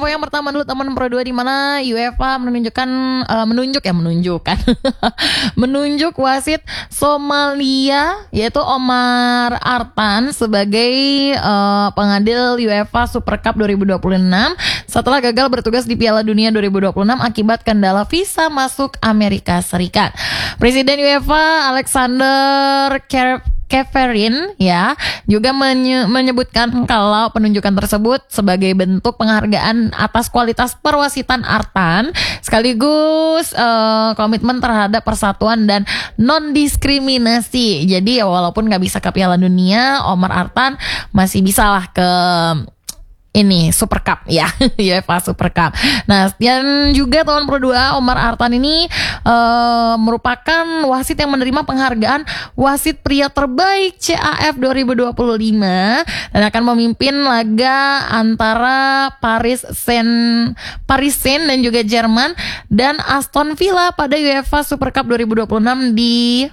info yang pertama dulu teman Pro 2, di mana UEFA menunjukkan menunjuk wasit Somalia yaitu Omar Artan sebagai pengadil UEFA Super Cup 2026 setelah gagal bertugas di Piala Dunia 2026 akibat kendala visa masuk Amerika Serikat. Presiden UEFA Alexander Keverin ya juga menyebutkan kalau penunjukan tersebut sebagai bentuk penghargaan atas kualitas perwasitan Artan sekaligus komitmen terhadap persatuan dan non diskriminasi. Jadi ya walaupun nggak bisa ke Piala Dunia, Omar Artan masih bisa lah ke ini Super Cup ya, UEFA Super Cup. Nah, dan juga tahun Pro 2, Omar Artan ini merupakan wasit yang menerima penghargaan wasit pria terbaik CAF 2025 dan akan memimpin laga antara Paris Saint dan juga Jerman dan Aston Villa pada UEFA Super Cup 2026 di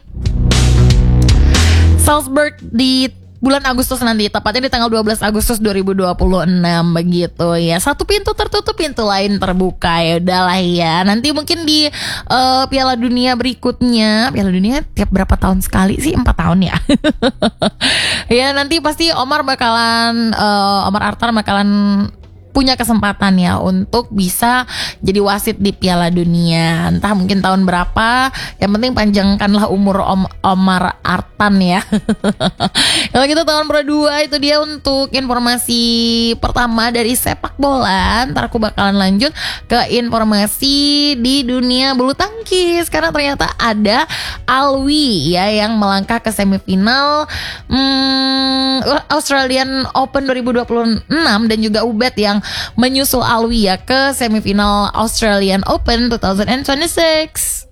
Salzburg di bulan Agustus nanti, tepatnya di tanggal 12 Agustus 2026 begitu ya. Satu pintu tertutup, pintu lain terbuka, ya udahlah ya. Nanti mungkin di Piala Dunia berikutnya, Piala Dunia tiap berapa tahun sekali sih? 4 tahun ya. Ya nanti pasti Omar Artan bakalan punya kesempatan ya untuk bisa jadi wasit di Piala Dunia. Entah mungkin tahun berapa, yang penting panjangkanlah umur Omar Artan ya. Kalau gitu tahun Pro 2 itu dia untuk informasi pertama dari sepak bola. Ntar aku bakalan lanjut ke informasi di dunia bulu tangkis, karena ternyata ada Alwi ya yang melangkah ke semifinal Australian Open 2026 dan juga Ubed yang menyusul Alwi ya ke semifinal Australian Open 2026.